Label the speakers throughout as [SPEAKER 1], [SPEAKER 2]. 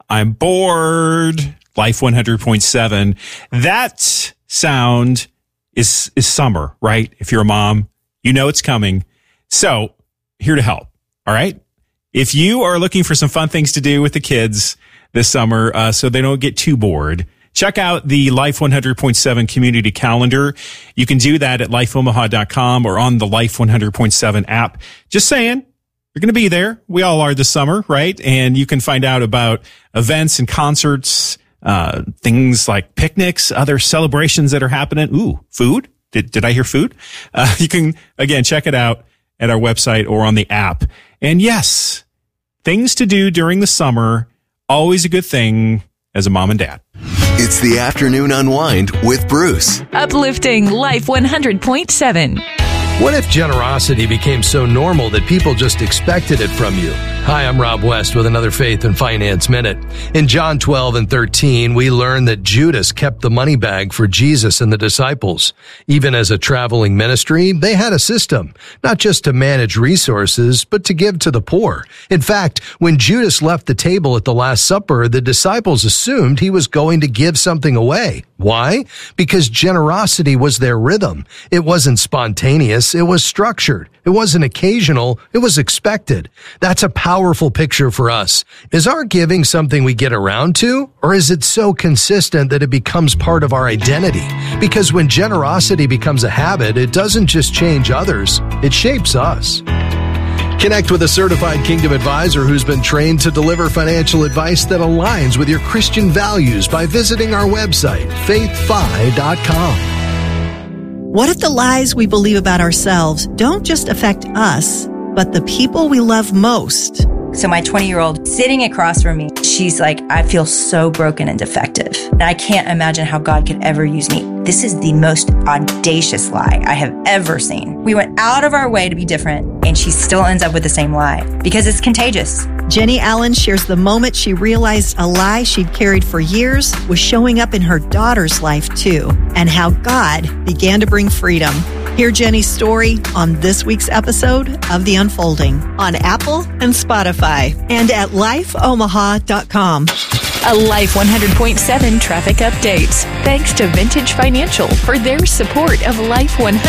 [SPEAKER 1] I'm bored. Life 100.7. That sound is summer, right? If you're a mom, you know it's coming. So here to help. All right. If you are looking for some fun things to do with the kids this summer, so they don't get too bored, check out the Life 100.7 community calendar. You can do that at lifeomaha.com or on the Life 100.7 app. Just saying, you're going to be there. We all are this summer, right? And you can find out about events and concerts, things like picnics, other celebrations that are happening. Ooh, food. Did I hear food? You can, again, check it out at our website or on the app. And yes, things to do during the summer, always a good thing as a mom and dad.
[SPEAKER 2] It's the Afternoon Unwind with Bruce.
[SPEAKER 3] Uplifting Life 100.7.
[SPEAKER 4] What if generosity became so normal that people just expected it from you? Hi, I'm Rob West with another Faith and Finance Minute. In John 12 and 13, we learn that Judas kept the money bag for Jesus and the disciples. Even as a traveling ministry, they had a system, not just to manage resources, but to give to the poor. In fact, when Judas left the table at the Last Supper, the disciples assumed he was going to give something away. Why? Because generosity was their rhythm. It wasn't spontaneous. It was structured. It wasn't occasional. It was expected. That's a powerful picture for us. Is our giving something we get around to, or is it so consistent that it becomes part of our identity? Because when generosity becomes a habit, it doesn't just change others, it shapes us. Connect with a certified Kingdom advisor who's been trained to deliver financial advice that aligns with your Christian values by visiting our website, faithfi.com.
[SPEAKER 5] What if the lies we believe about ourselves don't just affect us, but the people we love most?
[SPEAKER 6] So my 20-year-old sitting across from me, she's like, I feel so broken and defective. And I can't imagine how God could ever use me. This is the most audacious lie I have ever seen. We went out of our way to be different, and she still ends up with the same lie because it's contagious.
[SPEAKER 5] Jenny Allen shares the moment she realized a lie she'd carried for years was showing up in her daughter's life too, and how God began to bring freedom. Hear Jenny's story on this week's episode of The Unfolding on Apple and Spotify and at lifeomaha.com.
[SPEAKER 3] A Life 100.7 traffic update. Thanks to Vintage Financial for their support of Life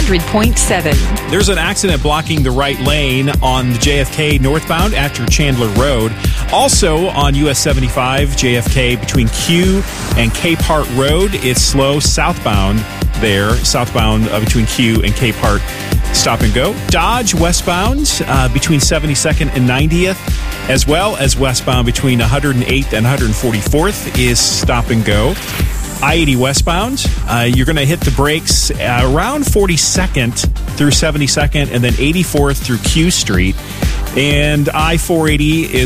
[SPEAKER 3] 100.7.
[SPEAKER 1] There's an accident blocking the right lane on the JFK northbound after Chandler Road. Also on US 75, JFK between Q and Cape Hart Road. It's slow southbound there, between Q and Cape Hart. Stop and go. Dodge westbound between 72nd and 90th, as well as westbound between 108th and 144th is stop and go. I-80 westbound, you're going to hit the brakes around 42nd through 72nd and then 84th through Q Street. And I-480 is